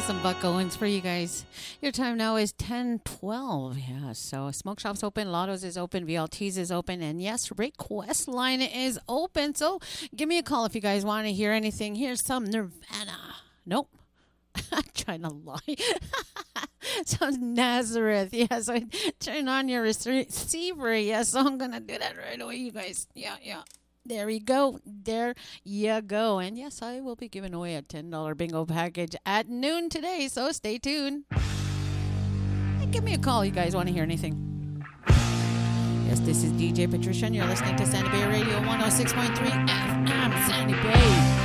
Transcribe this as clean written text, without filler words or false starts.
some Buck Owens for you guys. Your time now is 10:12. Yeah, so Smoke Shop's open, Lotto's is open, VLT's is open, and yes, Request Line is open. So give me a call if you guys want to hear anything. Here's some Nirvana. Nope. I'm trying to lie. Some Nazareth. Yeah, so turn on your receiver. Yeah, so I'm going to do that right away, you guys. Yeah. There you go. There you go. And yes, I will be giving away a $10 bingo package at noon today, so stay tuned. And give me a call. You guys want to hear anything? Yes, this is DJ Patricia, and you're listening to Sandy Bay Radio 106.3 FM, Sandy Bay.